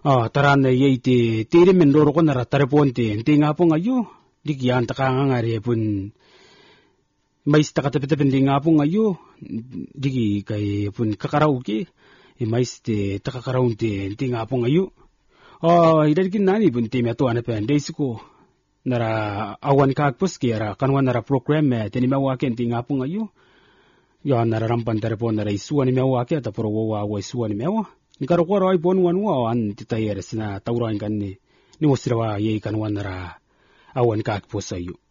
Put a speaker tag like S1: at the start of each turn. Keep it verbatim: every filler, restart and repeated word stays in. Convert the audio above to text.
S1: Ah, taran na yay ti tiri men loro ko nara tarepon ti ti nga po ngayo. Di kiyan ta ka nga rin pun mais ta katapitapin di nga po ngayo. Di kay pun kakaraw ki. E mais ti takakaraw ti ti nga po ngayo. Ah, idadkin nani pun ti meto ana pen days ko. Nara awan kakpos kaya kanwan nara program eh tinimawakin ti nga po ngayo. Yan nararampan tarepon nara isuwa ni mewaki at apuro wawa isuwa ni mewa. Ni karo-karo ay bon wan wan ti tayeres na tawran kan ni ni wasirawa yey kan wan nara awan kakpos ayo.